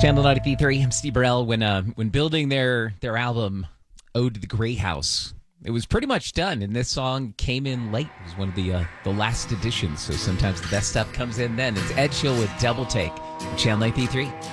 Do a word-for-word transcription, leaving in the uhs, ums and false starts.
Channel ninety-three point three, I'm Steve Burrell. When uh, when building their their album, Ode to the Great House, it was pretty much done, and this song came in late. It was one of the uh, the last editions, so sometimes the best stuff comes in then. It's Ed Sheeran with Double Take, Channel ninety-three point three.